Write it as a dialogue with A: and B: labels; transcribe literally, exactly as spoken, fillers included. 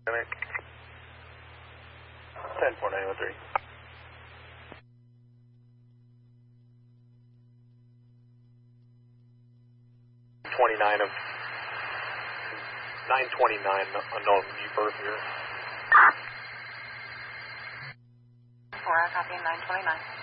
A: ten four nine oh three. twenty-nine of nine twenty-nine unknown birth here.
B: four, I copy nine twenty-nine.